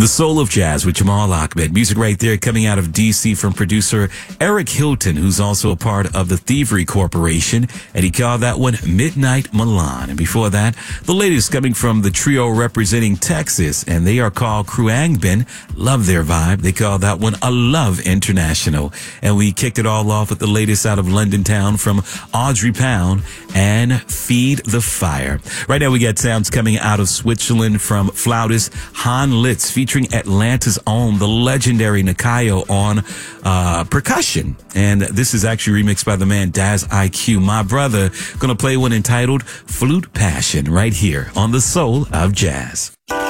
The Soul of Jazz with Jamal Ahmed. Music right there coming out of D.C. from producer Eric Hilton, who's also a part of the Thievery Corporation, and he called that one Midnight Milan. And before that, the latest coming from the trio representing Texas, and they are called Khruangbin. Love their vibe. They call that one A Love International. And we kicked it all off with the latest out of London town from Audrey Pound and Feed the Fire. Right now we got sounds coming out of Switzerland from flautist Han Litz, featuring Atlanta's own, the legendary Nakayo on percussion. And this is actually remixed by the man Daz IQ. My brother gonna play one entitled Flute Passion right here on The Soul of Jazz.